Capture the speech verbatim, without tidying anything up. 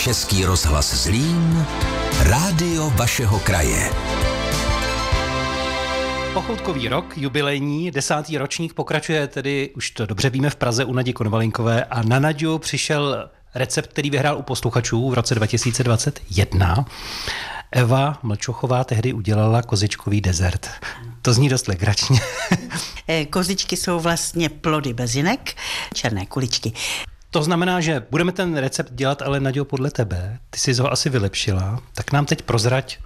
Český rozhlas Zlín, rádio vašeho kraje. Pochoutkový rok, jubilejní, desátý ročník, pokračuje tedy, už to dobře víme, v Praze u Nadi Konvalinkové a na Naďu přišel recept, který vyhrál u posluchačů v roce dva tisíce dvacet jedna. Eva Mlčochová tehdy udělala kozičkový dezert. To zní dost legračně. Kozičky jsou vlastně plody bezinek, černé kuličky. To znamená, že budeme ten recept dělat, ale Naďo, podle tebe, ty jsi ho asi vylepšila, tak nám teď prozrať,